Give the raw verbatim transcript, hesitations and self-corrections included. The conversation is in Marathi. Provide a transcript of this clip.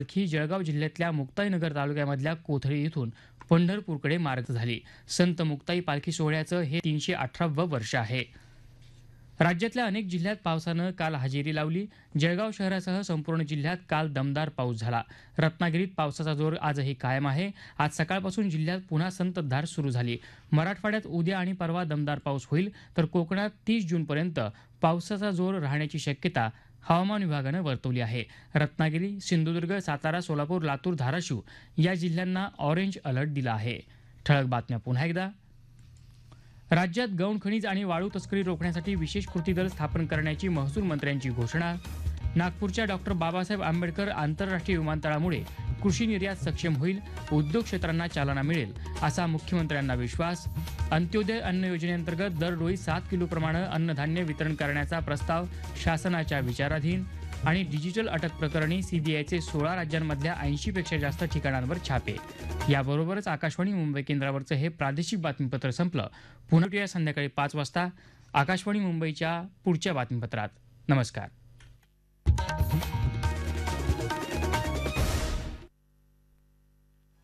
ही जळगाव जिल्ह्यातल्या मुक्ताईनगर तालुक्यामधल्या कोथळी इथून पंढरपूरकडे मार्ग झाली. संत मुक्ताई पालखी सोहळ्याचं हे तीनशे अठरावं वर्ष आहे. राज्यातल्या अनेक जिल्ह्यात पावसानं काल हजेरी लावली. जळगाव शहरासह संपूर्ण जिल्ह्यात काल दमदार पाऊस झाला. रत्नागिरीत पावसाचा जोर आजही कायम आहे. आज सकाळपासून जिल्ह्यात पुन्हा संततधार सुरू झाली. मराठवाड्यात उद्या आणि परवा दमदार पाऊस होईल, तर कोकणात तीस जूनपर्यंत पावसाचा जोर राहण्याची शक्यता हवामान विभागानं वर्तवली आहे. रत्नागिरी, सिंधुदुर्ग, सातारा, सोलापूर, लातूर, धाराशिव या जिल्ह्यांना ऑरेंज अलर्ट दिला आहे. ठळक बातम्या पुन्हा एकदा. राज्यात गौण खनिज आणि वाळू तस्करी रोखण्यासाठी विशेष कृती दल स्थापन करण्याची महसूल मंत्र्यांची घोषणा. नागपूरच्या डॉक्टर बाबासाहेब आंबेडकर आंतरराष्ट्रीय विमानतळामुळे कृषी निर्यात सक्षम होईल, उद्योग क्षेत्रांना चालना मिळेल असा मुख्यमंत्र्यांना विश्वास. अंत्योदय अन्न योजनेअंतर्गत दरडोई सात किलोप्रमाणे अन्नधान्य वितरण करण्याचा प्रस्ताव शासनाच्या विचाराधीन. आणि डिजिटल अटक प्रकरणी सीबीआयचे सोळा राज्यांमधल्या ऐंशी पेक्षा जास्त ठिकाणांवर छापे. याबरोबरच आकाशवाणी मुंबई केंद्रावरचं हे प्रादेशिक बातमीपत्र संपलं. पुन्हा भेटूया संध्याकाळी पाच वाजता आकाशवाणी मुंबईच्या पुढच्या बातमीपत्रात. नमस्कार.